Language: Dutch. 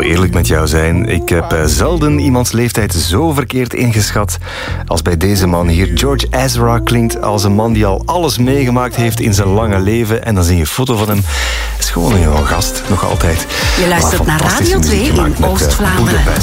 eerlijk met jou zijn. Ik heb zelden iemands leeftijd zo verkeerd ingeschat als bij deze man hier. George Ezra klinkt als een man die al alles meegemaakt heeft in zijn lange leven. En dan zie je een foto van hem. Het is gewoon een gast, nog altijd. Je luistert naar Radio 2 in Oost-Vlaanderen.